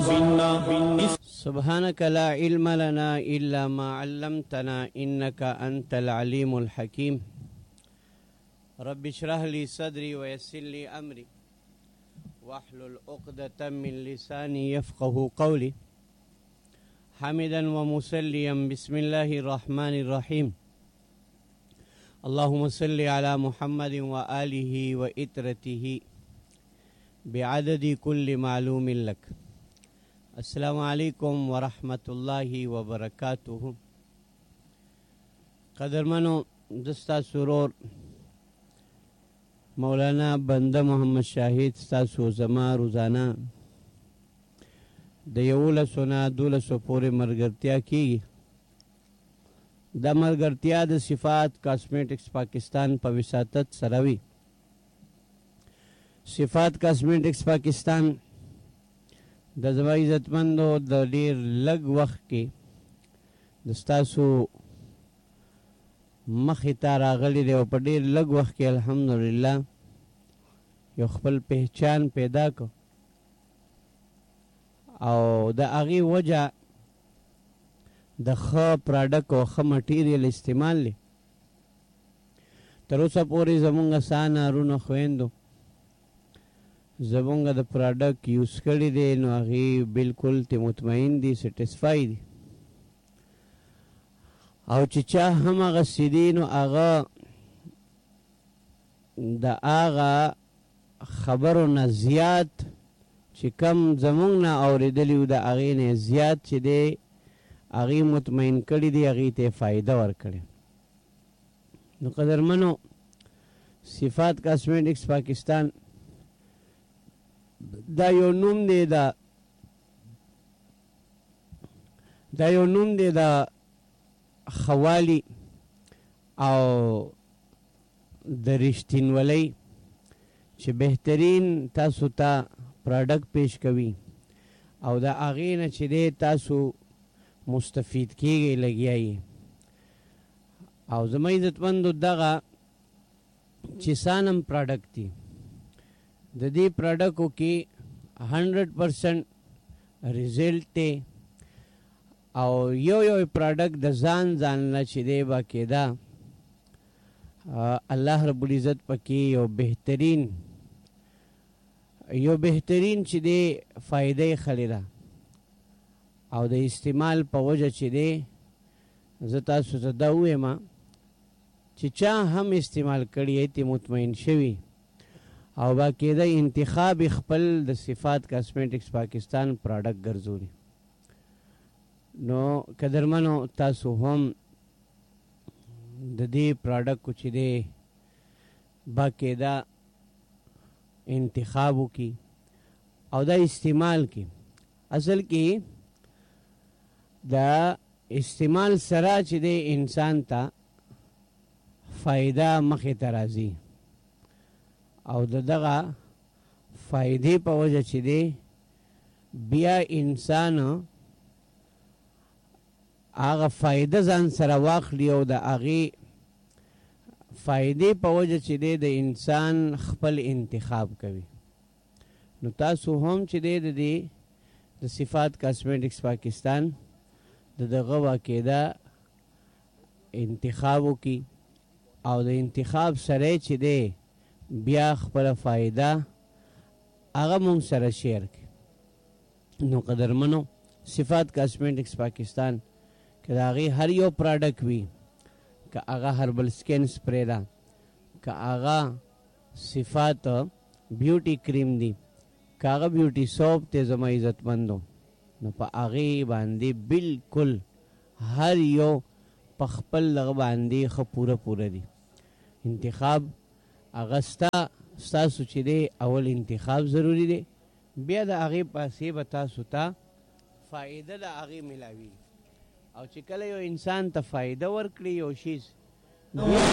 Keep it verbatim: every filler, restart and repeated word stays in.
سبحانك لا علم لنا إلا ما علمتنا إنك أنت العليم الحكيم رب اشرح لي صدري ويسر لي أمري واحلل عقدة من لساني يفقه قولي حمدا ومسليا بسم الله الرحمن الرحيم اللهم صل على محمد وآله وإترته بعدد كل معلوم لك. السلام علیکم ورحمۃ اللہ وبرکاتہ. قدرمنو دستا سرور مولانا بندہ محمد شاہد ستاسو زما روزانہ د یولسو نه دولسو پورې ملګرتیا کیږي. دا ملګرتیا د صفات کاسمیټکس پاکستان په وساطت سره وي. صفات کاسمیټکس پاکستان د زما عزتمندو د ډیر لږ وخت کې د ستاسو مخې ته راغلی دی او په ډیر لږ وخت کې الحمدلله یو خپل پہچان پیدا کو او د هغې وجه د ښه پراډکټ او ښه مټیریل استعمال دی. تر اوسه پورې زمونږ څه نارونه خویندو زمونږ د پراډکټ یوز کړي دی نو هغې بلکل تی مطمئن دي سټسفای دي او چې چا هم هغسې دي نو هغه د هغه خبرو نه زیات چې کم زمونږ نه اورېدلي وو د هغې نه زیات چې دی هغې مطمئن کړي دي هغې ته فایده ورکړې. نو قدرمنو صفات کاسمیټکس پاکستان دا یو نوم دی دا دا یو نوم دی دا خوالي او د رښتینولۍ چې بهترین تاسو ته پراډکټ پیش کوي او د هغې نه چې دی تاسو مستفید کیږئ لګیا یې. او زما عزتمندو دغه چې سانم پراډکټ دي د دې پراډکټو کې هنډرډ پرسنټ ریزلټ دی او یو یو پراډکټ د ځان ځان نه چې دی باقاعده الله رب العزت پکې یو بهترین یو بهترین چې دی فایده یې خلی ده او د استعمال په وجه چې دی زه تاسو ته دا ووایم چې چا هم استعمال کړی تی مطمئن شوي او باقاعده انتخاب خپل د صفات کاسمیټکس پاکستان پراډکټ ګرځولي. نو قدرمنو تاسو هم د دې پراډکټ چې دی باقاعده انتخاب وکړي او دا استعمال کړي. اصل کې دا استعمال سره چې دی انسان ته فایده مخې ته راځي او د دغه فایدې په وجه چې دی بیا انسان هغه فایده ځان سره واخلي او د هغې فایدې په وجه چې دی د انسان خپل انتخاب کوي. نو تاسو هم چې دی د دې د صفات کاسمیټکس پاکستان د دغه واقعده انتخاب وکړي او د انتخاب سره چې دی بیا خپل فایده هغه مونږ سره شیر کړي. نو قدرمنو صفات کاسمیټکس پاکستان که د هغې هر یو پراډکټ وي که هغه هربل سکین سپری ده که هغه صفات بیوټي کریم دی که هغه بیوټي سوپ دی زما عزتمندو نو په هغې باندې بلکل هر یو په خپل دغه باندې ښه پوره پوره دي. انتخاب هغه ستا ستاسو چې دی اول انتخاب ضروري دی بیا د هغې پاسې به تاسو ته فایده د هغې میلاوي او چې کله یو انسان ته فایده ورکړي یو شیز بیا